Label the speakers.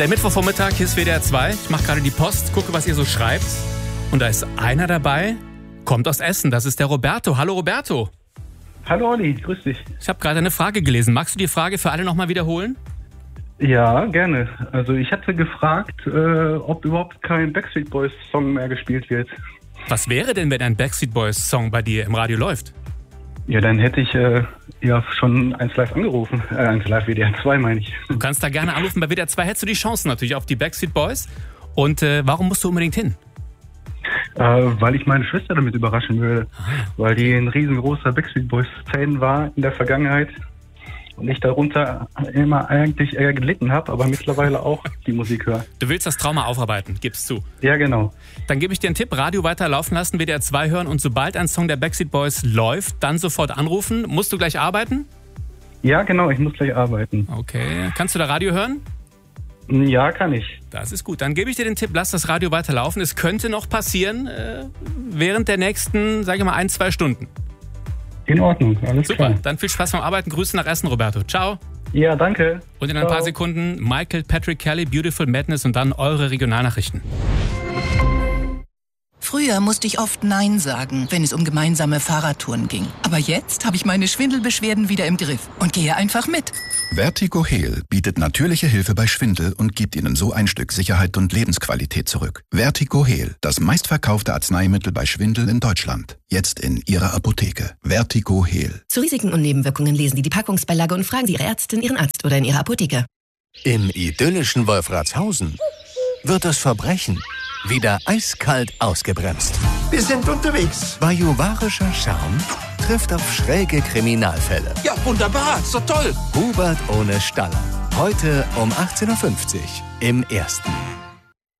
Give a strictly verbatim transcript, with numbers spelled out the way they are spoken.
Speaker 1: Der Mittwochvormittag, hier ist W D R zwei. Ich mache gerade die Post, gucke, was ihr so schreibt. Und da ist einer dabei, kommt aus Essen. Das ist der Roberto. Hallo Roberto.
Speaker 2: Hallo Olli, grüß dich.
Speaker 1: Ich habe gerade eine Frage gelesen. Magst du die Frage für alle nochmal wiederholen?
Speaker 2: Ja, gerne. Also ich hatte gefragt, äh, ob überhaupt kein Backstreet Boys Song mehr gespielt wird.
Speaker 1: Was wäre denn, wenn ein Backstreet Boys Song bei dir im Radio läuft?
Speaker 2: Ja, dann hätte ich äh, ja schon eins live angerufen. Äh, eins live W D R zwei meine ich.
Speaker 1: Du kannst da gerne anrufen. Bei W D R zwei hättest du die Chancen natürlich auf die Backstreet Boys. Und äh, warum musst du unbedingt hin?
Speaker 2: Äh, weil ich meine Schwester damit überraschen würde.
Speaker 1: Ah.
Speaker 2: Weil die ein riesengroßer Backstreet Boys Fan war in der Vergangenheit. Und ich darunter immer eigentlich eher gelitten habe, aber mittlerweile auch die Musik höre.
Speaker 1: Du willst das Trauma aufarbeiten, gib's zu.
Speaker 2: Ja, genau.
Speaker 1: Dann gebe ich dir einen Tipp, Radio weiter laufen lassen, W D R zwei hören und sobald ein Song der Backstreet Boys läuft, dann sofort anrufen. Musst du gleich arbeiten?
Speaker 2: Ja, genau, ich muss gleich arbeiten.
Speaker 1: Okay. Kannst du da Radio hören?
Speaker 2: Ja, kann ich.
Speaker 1: Das ist gut. Dann gebe ich dir den Tipp, lass das Radio weiterlaufen. Es könnte noch passieren äh, während der nächsten, sage ich mal, ein, zwei Stunden.
Speaker 2: In Ordnung, alles
Speaker 1: Super,
Speaker 2: klar.
Speaker 1: dann viel Spaß beim Arbeiten. Grüße nach Essen, Roberto. Ciao.
Speaker 2: Ja, danke.
Speaker 1: Und in ein
Speaker 2: Ciao.
Speaker 1: paar Sekunden Michael Patrick Kelly, Beautiful Madness und dann eure Regionalnachrichten.
Speaker 3: Früher musste ich oft Nein sagen, wenn es um gemeinsame Fahrradtouren ging. Aber jetzt habe ich meine Schwindelbeschwerden wieder im Griff und gehe einfach mit.
Speaker 4: Vertigo Heal bietet natürliche Hilfe bei Schwindel und gibt Ihnen so ein Stück Sicherheit und Lebensqualität zurück. Vertigo Heal, das meistverkaufte Arzneimittel bei Schwindel in Deutschland. Jetzt in Ihrer Apotheke. Vertigo Heal.
Speaker 5: Zu Risiken und Nebenwirkungen lesen Sie die Packungsbeilage und fragen Sie Ihre Ärztin, Ihren Arzt oder in Ihrer Apotheke.
Speaker 6: Im idyllischen Wolfratshausen wird das Verbrechen wieder eiskalt ausgebremst.
Speaker 7: Wir sind unterwegs.
Speaker 6: Bajuwarischer Charme trifft auf schräge Kriminalfälle.
Speaker 7: Ja, wunderbar. Ist doch toll.
Speaker 6: Hubert ohne Staller. Heute um achtzehn Uhr fünfzig im Ersten.